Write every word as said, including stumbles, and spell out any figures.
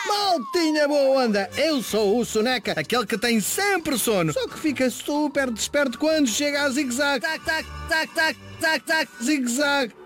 Maltinha boa onda, eu sou o Soneca, aquele que tem sempre sono, só que fica super desperto quando chega a zigue-zague. Tac, tac, tac, tac, tac, tac, zigue-zague.